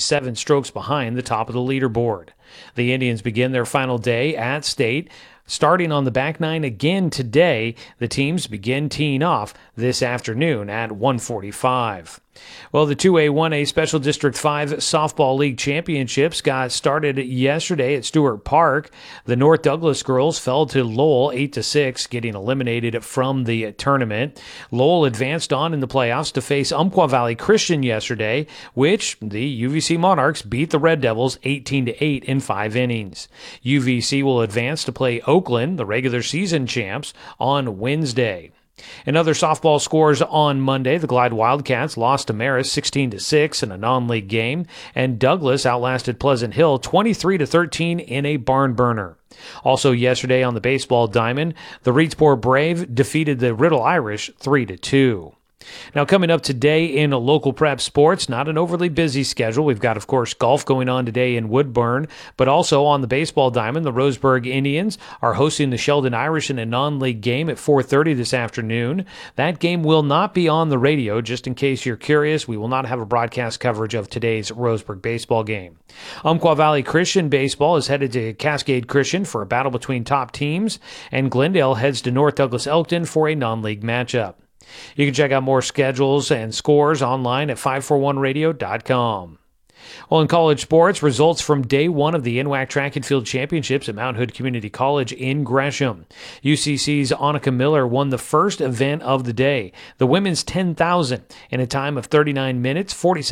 7 strokes behind the top of the leaderboard. The Indians begin their final day at State. Starting on the back nine again today, the teams begin teeing off this afternoon at 1:45. Well, the 2A, 1A Special District 5 Softball League Championships got started yesterday at Stewart Park. The North Douglas girls fell to Lowell 8-6, getting eliminated from the tournament. Lowell advanced on in the playoffs to face Umpqua Valley Christian yesterday, which the UVC Monarchs beat the Red Devils 18-8 in 5 innings. UVC will advance to play Oakland, the regular season champs, on Wednesday. In other softball scores on Monday, the Glide Wildcats lost to Marist 16-6 in a non-league game, and Douglas outlasted Pleasant Hill 23-13 in a barn burner. Also yesterday on the baseball diamond, the Reedsboro Brave defeated the Riddle Irish 3-2. Now, coming up today in local prep sports, not an overly busy schedule. We've got, of course, golf going on today in Woodburn, but also on the baseball diamond, the Roseburg Indians are hosting the Sheldon Irish in a non-league game at 4:30 this afternoon. That game will not be on the radio, just in case you're curious. We will not have a broadcast coverage of today's Roseburg baseball game. Umpqua Valley Christian baseball is headed to Cascade Christian for a battle between top teams, and Glendale heads to North Douglas Elkton for a non-league matchup. You can check out more schedules and scores online at 541radio.com. Well, in college sports, results from day one of the NWAC Track and Field Championships at Mount Hood Community College in Gresham. UCC's Annika Miller won the first event of the day, the women's 10,000, in a time of 39 minutes,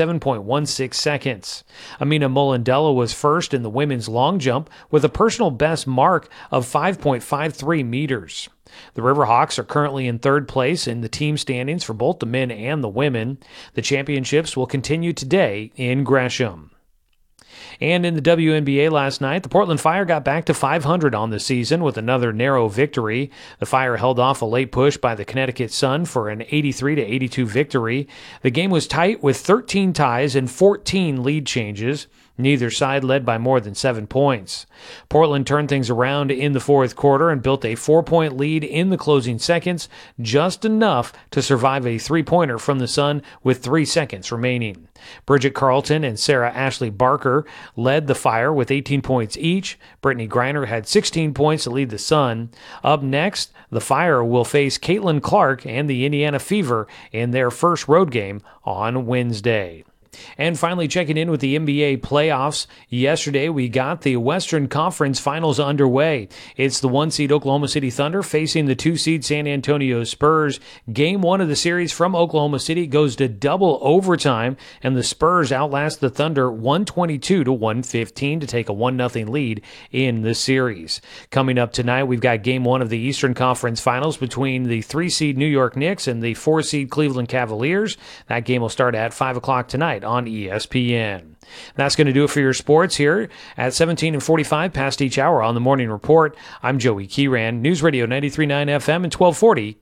47.16 seconds. Amina Molendella was first in the women's long jump with a personal best mark of 5.53 meters. The Riverhawks are currently in third place in the team standings for both the men and the women. The championships will continue today in Gresham. And in the WNBA last night, the Portland Fire got back to 500 on the season with another narrow victory. The Fire held off a late push by the Connecticut Sun for an 83-82 victory. The game was tight with 13 ties and 14 lead changes. Neither side led by more than 7 points. Portland turned things around in the fourth quarter and built a 4-point lead in the closing seconds, just enough to survive a 3-pointer from the Sun with 3 seconds remaining. Bridget Carlton and Sarah Ashley Barker led the Fire with 18 points each. Brittany Griner had 16 points to lead the Sun. Up next, the Fire will face Caitlin Clark and the Indiana Fever in their first road game on Wednesday. And finally, checking in with the NBA playoffs. Yesterday, we got the Western Conference Finals underway. It's the 1-seed Oklahoma City Thunder facing the 2-seed San Antonio Spurs. Game 1 of the series from Oklahoma City goes to double overtime, and the Spurs outlast the Thunder 122-115 to take a 1-0 lead in the series. Coming up tonight, we've got Game 1 of the Eastern Conference Finals between the 3-seed New York Knicks and the 4-seed Cleveland Cavaliers. That game will start at 5 o'clock tonight on ESPN. That's going to do it for your sports here at 17:45 past each hour on the Morning Report. I'm Joey Kieran, News Radio 93.9 FM and 1240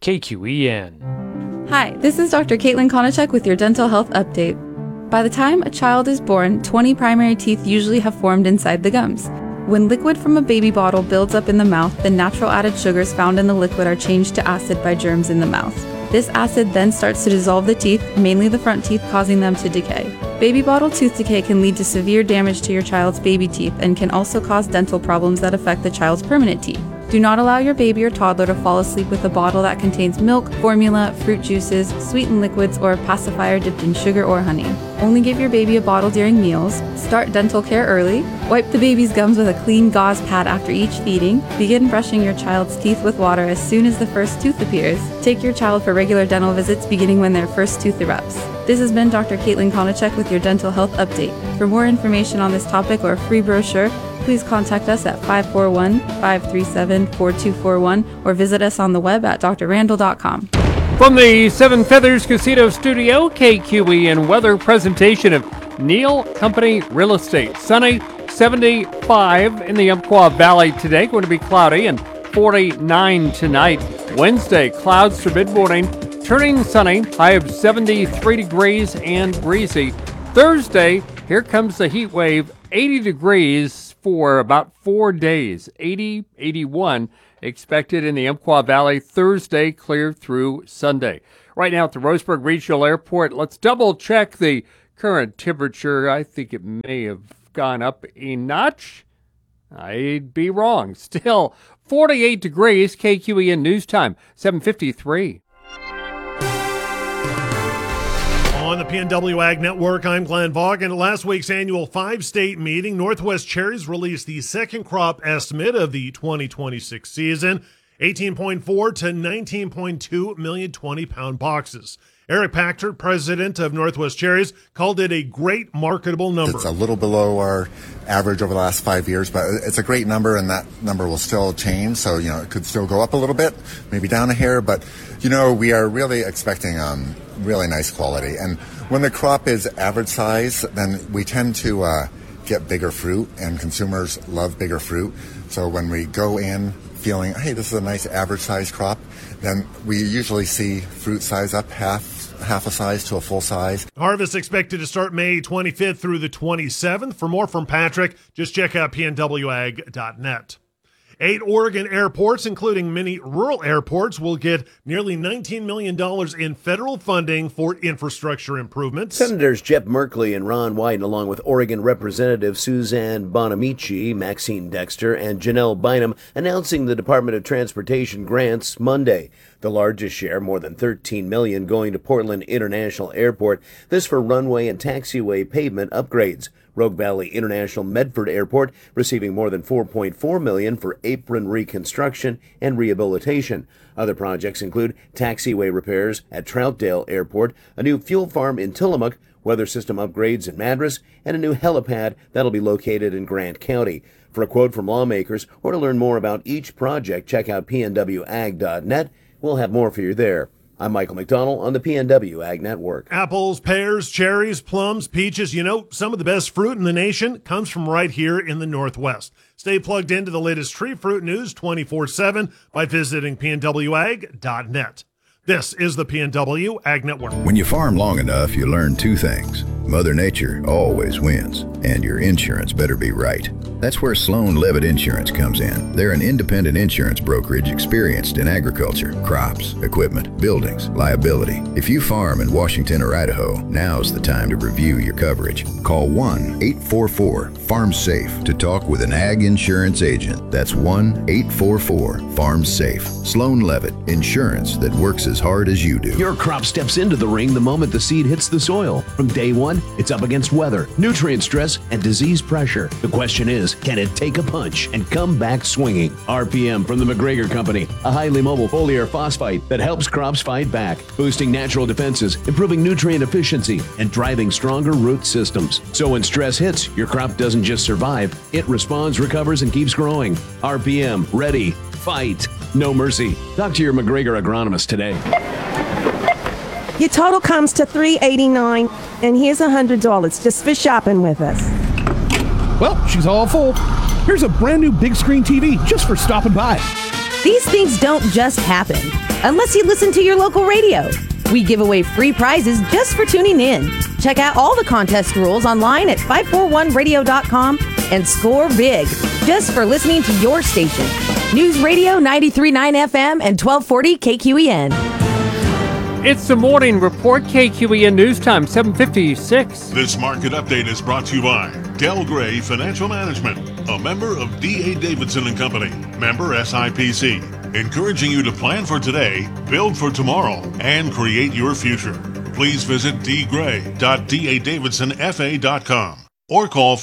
KQEN. Hi, this is Dr. Caitlin Konachek with your dental health update. By the time a child is born, 20 primary teeth usually have formed inside the gums. When liquid from a baby bottle builds up in the mouth, the natural added sugars found in the liquid are changed to acid by germs in the mouth. This acid then starts to dissolve the teeth, mainly the front teeth, causing them to decay. Baby bottle tooth decay can lead to severe damage to your child's baby teeth and can also cause dental problems that affect the child's permanent teeth. Do not allow your baby or toddler to fall asleep with a bottle that contains milk, formula, fruit juices, sweetened liquids, or a pacifier dipped in sugar or honey. Only give your baby a bottle during meals. Start dental care early. Wipe the baby's gums with a clean gauze pad after each feeding. Begin brushing your child's teeth with water as soon as the first tooth appears. Take your child for regular dental visits beginning when their first tooth erupts. This has been Dr. Caitlin Konachek with your dental health update. For more information on this topic or a free brochure, please contact us at 541-537-4241 or visit us on the web at drrandall.com. From the Seven Feathers Casino Studio, KQEN weather presentation of Neal Company Real Estate. Sunny, 75 in the Umpqua Valley today. Going to be cloudy and 49 tonight. Wednesday, clouds for mid-morning, turning sunny, high of 73 degrees and breezy. Thursday, here comes the heat wave, 80 degrees for about 4 days. 80, 81 expected in the Umpqua Valley. Thursday, clear through Sunday. Right now at the Roseburg Regional Airport, let's double check the Current temperature, I think it may have gone up a notch. I'd be wrong. Still 48 degrees, KQEN News Time, 7:53. On the PNW Ag Network, I'm Glenn Vaughan. At last week's annual 5-state meeting, Northwest Cherries released the second crop estimate of the 2026 season, 18.4 to 19.2 million 20-pound boxes. Eric Pachter, president of Northwest Cherries, called it a great marketable number. It's a little below our average over the last 5 years, but it's a great number, and that number will still change. So, it could still go up a little bit, maybe down a hair, but, we are really expecting really nice quality. And when the crop is average size, then we tend to get bigger fruit, and consumers love bigger fruit. So when we go in feeling, hey, this is a nice average size crop, then we usually see fruit size up half a size to a full size. Harvest expected to start May 25th through the 27th. For more from Patrick, just check out pnwag.net. 8 Oregon airports, including many rural airports, will get nearly $19 million in federal funding for infrastructure improvements. Senators Jeff Merkley and Ron Wyden, along with Oregon Representatives Suzanne Bonamici, Maxine Dexter, and Janelle Bynum, announcing the Department of Transportation grants Monday. The largest share, more than $13 million, going to Portland International Airport. This for runway and taxiway pavement upgrades. Rogue Valley International Medford Airport receiving more than $4.4 million for apron reconstruction and rehabilitation. Other projects include taxiway repairs at Troutdale Airport, a new fuel farm in Tillamook, weather system upgrades in Madras, and a new helipad that'll be located in Grant County. For a quote from lawmakers or to learn more about each project, check out pnwag.net. We'll have more for you there. I'm Michael McDonald on the PNW Ag Network. Apples, pears, cherries, plums, peaches, some of the best fruit in the nation comes from right here in the Northwest. Stay plugged into the latest tree fruit news 24/7 by visiting pnwag.net. This is the PNW Ag Network. When you farm long enough, you learn 2 things. Mother Nature always wins, and your insurance better be right. That's where Sloan Levitt Insurance comes in. They're an independent insurance brokerage experienced in agriculture, crops, equipment, buildings, liability. If you farm in Washington or Idaho, now's the time to review your coverage. Call 1-844-FARM-SAFE to talk with an ag insurance agent. That's 1-844-FARM-SAFE. Sloan Levitt, insurance that works as hard as you do. Your crop steps into the ring the moment the seed hits the soil. From day one, it's up against weather, nutrient stress, and disease pressure. The question is, can it take a punch and come back swinging? RPM from the McGregor Company, a highly mobile foliar phosphite that helps crops fight back, boosting natural defenses, improving nutrient efficiency, and driving stronger root systems. So when stress hits, your crop doesn't just survive, it responds, recovers, and keeps growing. RPM, ready, fight, no mercy. Talk to your McGregor agronomist today. Your total comes to $389, and here's $100 just for shopping with us. Well, she's all full. Here's a brand new big screen TV just for stopping by. These things don't just happen unless you listen to your local radio. We give away free prizes just for tuning in. Check out all the contest rules online at 541radio.com and score big just for listening to your station. News Radio 93.9 FM and 1240 KQEN. It's the morning report, KQEN News Time, 7:56. This market update is brought to you by Del Gray Financial Management, a member of D.A. Davidson & Company, member SIPC, encouraging you to plan for today, build for tomorrow, and create your future. Please visit dgray.dadavidsonfa.com or call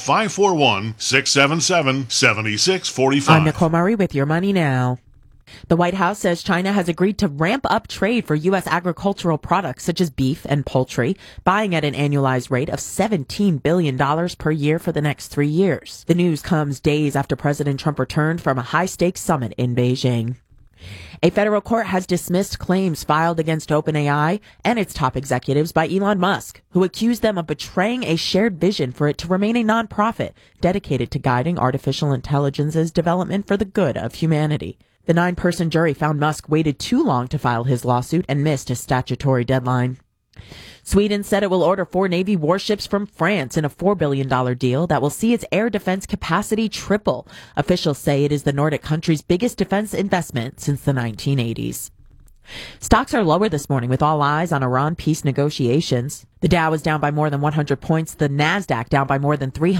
541-677-7645. I'm Nicole Murray with Your Money Now. The White House says China has agreed to ramp up trade for U.S. agricultural products such as beef and poultry, buying at an annualized rate of $17 billion per year for the next 3 years. The news comes days after President Trump returned from a high-stakes summit in Beijing. A federal court has dismissed claims filed against OpenAI and its top executives by Elon Musk, who accused them of betraying a shared vision for it to remain a nonprofit dedicated to guiding artificial intelligence's development for the good of humanity. The 9-person jury found Musk waited too long to file his lawsuit and missed his statutory deadline. Sweden said it will order 4 Navy warships from France in a $4 billion deal that will see its air defense capacity triple. Officials say it is the Nordic country's biggest defense investment since the 1980s. Stocks are lower this morning with all eyes on Iran peace negotiations. The Dow is down by more than 100 points. The Nasdaq down by more than 300.